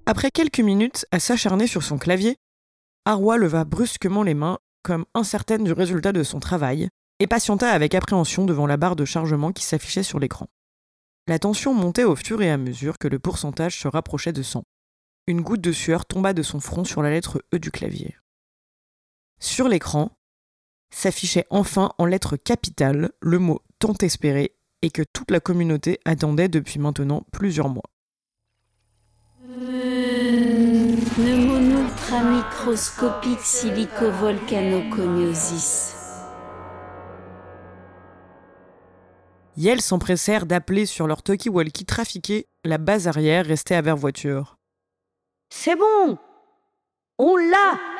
Après quelques minutes à s'acharner sur son clavier, Arwa leva brusquement les mains, comme incertaine du résultat de son travail, et patienta avec appréhension devant la barre de chargement qui s'affichait sur l'écran. La tension montait au fur et à mesure que le pourcentage se rapprochait de 100. Une goutte de sueur tomba de son front sur la lettre E du clavier. Sur l'écran, s'affichait enfin en lettres capitales le mot tant espéré et que toute la communauté attendait depuis maintenant plusieurs mois. Pneumonie ultramicroscopique silicovolcanoconiosis. Yell s'empressèrent d'appeler sur leur talkie-walkie trafiqué la base arrière restée à Vervoiture. C'est bon! On l'a!